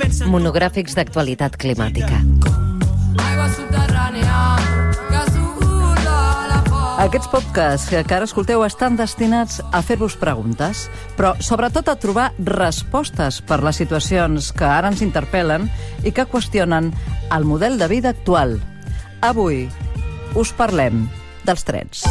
Monogràfics d'actualitat climàtica. Aquests podcasts que ara escolteu estan destinats a fer-vos preguntes, però sobretot a trobar respostes per les situacions que ara ens interpel·len i que qüestionen el model de vida actual. Avui us parlem dels trens.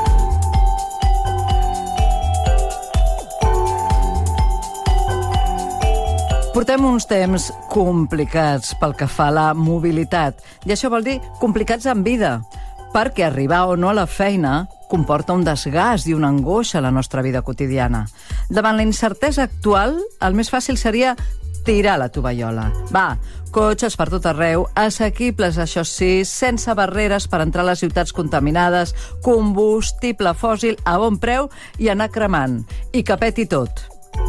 Portem uns temps complicats pel que fa a la mobilitat, i això vol dir complicats en vida, perquè arribar o no a la feina comporta un desgast i una angoixa a la nostra vida quotidiana. Davant la incertesa actual, el més fàcil seria tirar la tovallola. Va, cotxes per tot arreu, assequibles, això sí, sense barreres per entrar a les ciutats contaminades, combustible fòssil a bon preu i anar cremant. I que peti tot.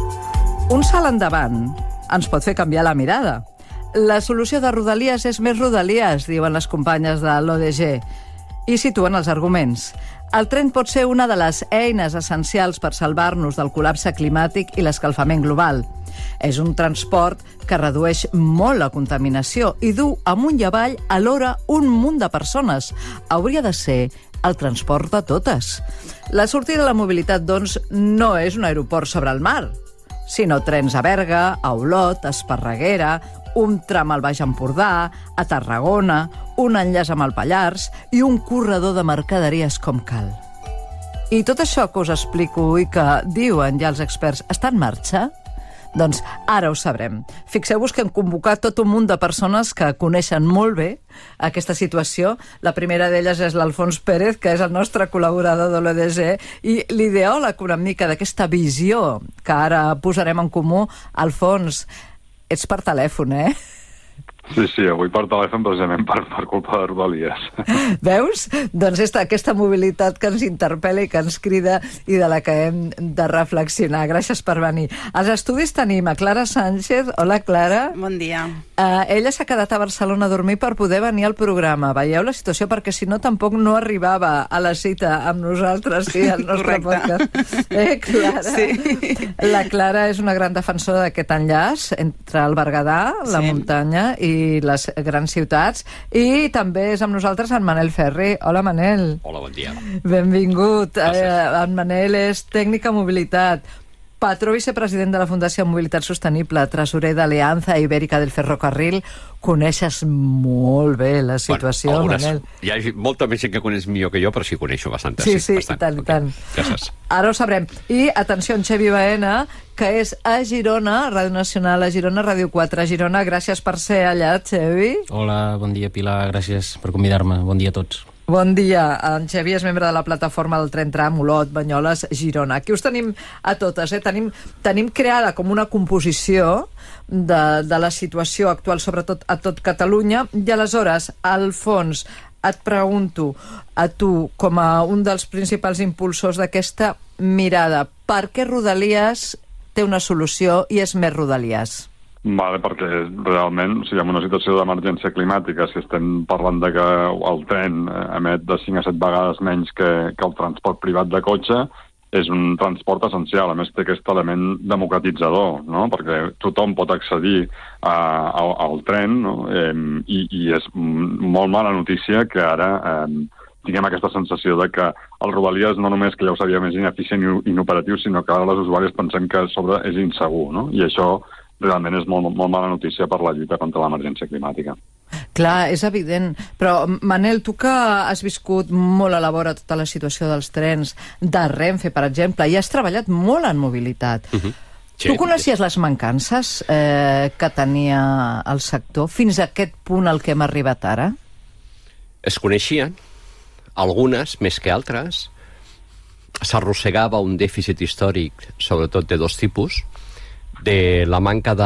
Un salt endavant ens pot fer canviar la mirada. La solució de Rodalies és més Rodalies, diuen les companyes de l'ODG, i situen els arguments. El tren pot ser una de les eines essencials per salvar-nos del col·lapse climàtic i l'escalfament global. És un transport que redueix molt la contaminació i du amunt i avall alhora un munt de persones. Hauria de ser el transport de totes. La sortida de la mobilitat, doncs, no és un aeroport sobre el mar, sinó trens a Berga, a Olot, a Esparreguera, un tram al Baix Empordà, a Tarragona, un enllaç amb el Pallars i un corredor de mercaderies com cal. I tot això que us explico i que diuen ja els experts està en marxa? Doncs ara ho sabrem. Fixeu-vos que hem convocat tot un munt de persones que coneixen molt bé aquesta situació. La primera d'elles és l'Alfons Pérez, que és el nostre col·laborador de l'ODG i l'ideòleg una mica d'aquesta visió que ara posarem en comú. Alfons, ets per telèfon, eh? Sí, avui per telèfon precisament per culpa de Rodalies. Veus? Doncs aquesta mobilitat que ens interpel·la i que ens crida i de la que hem de reflexionar. Gràcies per venir. Als estudis tenim a Clara Sánchez. Hola, Clara. Bon dia. Ella s'ha quedat a Barcelona a dormir per poder venir al programa. Veieu la situació? Perquè si no tampoc no arribava a la cita amb nosaltres i al nostre podcast. Clara? Sí. La Clara és una gran defensora d'aquest enllaç entre el Berguedà, la muntanya i les grans ciutats, i també és amb nosaltres en Manel Ferri. Hola, Manel. Hola, bon dia. Benvingut. En Manel és tècnic en mobilitat, patró vicepresident de la Fundació Mobilitat Sostenible, tresorer d'Aliança Ibèrica del Ferrocarril. Coneixes molt bé la situació, Manel. Hi ha molta més gent que coneix millor que jo, però sí coneixo bastant. Sí, tant. Gràcies. Ara ho sabrem. I, atenció, en Xavi Baena, que és a Girona, Ràdio Nacional, a Girona, Ràdio 4 a Girona. Gràcies per ser allà, Xavi. Hola, bon dia, Pilar. Gràcies per convidar-me. Bon dia a tots. Bon dia. En Xavi és membre de la plataforma del tren tram Olot, Banyoles, Girona. Aquí us tenim a totes. Tenim creada com una composició de la situació actual, sobretot a tot Catalunya. I aleshores, Alfons, et pregunto a tu, com a un dels principals impulsors d'aquesta mirada, per què Rodalies té una solució i és més Rodalies? Vale, perquè realment, o sigui, en una situació d'emergència climàtica, si estem parlant de que el tren emet de 5 a 7 vegades menys que el transport privat de cotxe, és un transport essencial. A més, té aquest element democratitzador, no? Perquè tothom pot accedir al tren, no? I és molt mala notícia que ara tinguem aquesta sensació de que el Rodalies no només que ja ho sabia més ineficient i inoperatiu, sinó que ara les usuàries pensem que a sobre és insegur, no? I això realment és molt mala notícia per la lluita contra l'emergència climàtica. Clar, és evident. Però, Manel, tu que has viscut molt a la vora tota la situació dels trens, de Renfe, per exemple, i has treballat molt en mobilitat. Sí. Tu coneixies les mancances que tenia el sector fins a aquest punt al que hem arribat ara? Es coneixien, algunes més que altres. S'arrossegava un dèficit històric, sobretot de dos tipus, de la manca de